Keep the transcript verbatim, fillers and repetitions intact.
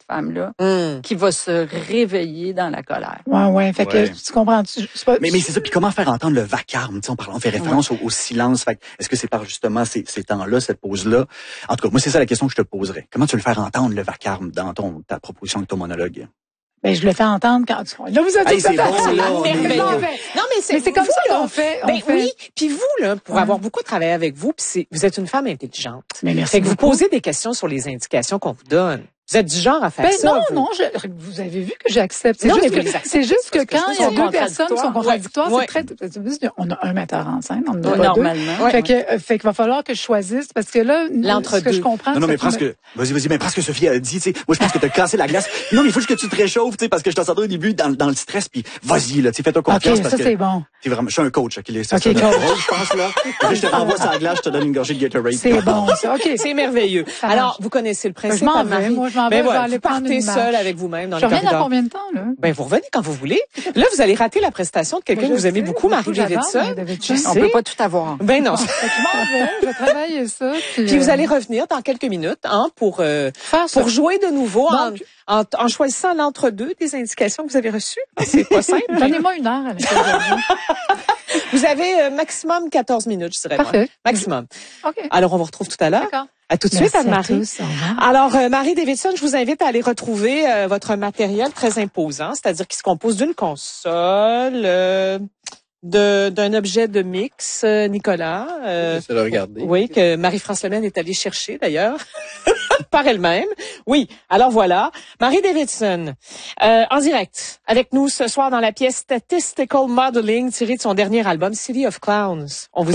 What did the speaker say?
femme-là Mm. qui va se réveiller dans la colère. Ouais, ouais. Fait Ouais. que tu comprends. Tu, c'est pas, Mais, mais c'est ça. Puis comment faire entendre le vacarme? Tu sais, on parle, on fait référence au, au silence. Fait que est-ce que c'est par justement ces, ces temps-là, cette pause-là? En tout cas, moi, c'est ça la question que je te poserais. Comment tu veux le faire entendre, le vacarme, dans ton, ta proposition de ton monologue? ben, je le fais entendre quand tu... Là, vous êtes Hey, c'est tout à bon, fait- là, on est- Merveilleux. Non, Non, mais- mais c'est, mais c'est comme vous, ça là, qu'on fait. On Ben fait... oui, puis vous là, pour Ouais. avoir beaucoup travaillé avec vous, puis c'est, vous êtes une femme intelligente. Mais merci Fait que vous beaucoup. posez des questions sur les indications qu'on vous donne. Vous êtes du genre à faire Ben ça. non, vous. non, je, vous avez vu que j'accepte. C'est Non, juste mais vous que, les acceptez, c'est juste que parce que quand je il y a trouve deux qu'ils sont personnes qui sont contradictoires, Ouais. c'est très, on a un metteur en scène, on en a Ouais, pas deux. Normalement. Ouais. Fait que, euh, fait qu'il va falloir que je choisisse parce que là, L'entre ce que deux. je comprends. Non, non, c'est mais que- presque, vas-y, vas-y, mais presque Sophie a dit, tu sais, moi, je pense que t'as cassé la glace. Non, mais il faut juste que tu te réchauffes, tu sais, parce que je t'entendais au début dans, dans le stress, puis vas-y, là, tu sais, fais-toi confiance. OK, parce ça, que c'est bon. t'es vraiment, je suis un coach, OK, c'est OK, ça, coach. je pense, là. Après, je te renvoie sur la glace, je te donne une gorgée de Gatorade. C'est bon, ça. OK. C'est merveilleux. Ça Alors, marche. vous connaissez le Ben, principe, je m'en Anne-Marie. vais. Moi, je m'en vais. Ben Je vais voilà, aller vous prendre partez une seule marche. avec vous-même dans Je les reviens dans corridors. combien de temps, là? Ben, vous revenez quand vous voulez. Là, vous allez rater la prestation de quelqu'un Ben, que je vous aimez sais, beaucoup, beaucoup Marie Davidson. j'adore Marie Davidson. Je On sais. peut pas tout avoir. Ben non. Fait que je m'en vais. Je vais travailler ça. Puis, Puis vous euh, allez revenir dans quelques minutes, hein, pour, euh, faire ça. pour jouer de nouveau en, Donc- en, en choisissant l'entre-deux des indications que vous avez reçues. C'est pas simple. Donnez-moi une heure à l'intérieur. Vous avez euh, maximum quatorze minutes, je dirais. moi. Parfait. Maximum. OK. Alors, on vous retrouve tout à l'heure. D'accord. À tout de Merci suite, à Anne-Marie. tous. Au revoir. Alors, euh, Marie Davidson, je vous invite à aller retrouver euh, votre matériel très imposant, c'est-à-dire qui se compose d'une console, euh, de d'un objet de mix, euh, Nicolas. euh, J'essaie de regarder. oui, que Marie-France Lemaine est allée chercher d'ailleurs, par elle-même. Oui, alors voilà. Marie Davidson, euh, en direct, avec nous ce soir dans la pièce Statistical Modeling, tirée de son dernier album, City of Clowns. On vous